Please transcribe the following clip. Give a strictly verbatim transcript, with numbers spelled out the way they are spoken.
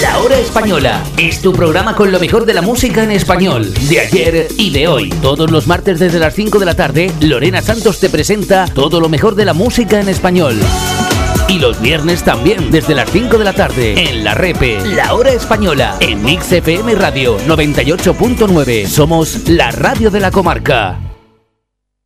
La Hora Española es tu programa con lo mejor de la música en español, de ayer y de hoy. Todos los martes desde las cinco de la tarde, Lorena Santos te presenta todo lo mejor de la música en español. Y los viernes también, desde las cinco de la tarde, en La Repe, La Hora Española, en Mix F M Radio noventa y ocho punto nueve. Somos la radio de la comarca.